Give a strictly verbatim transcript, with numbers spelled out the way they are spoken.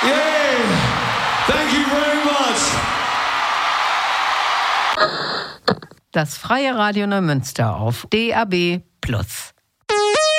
Yeah! Thank you very much! Das Freie Radio Neumünster auf D A B Plus.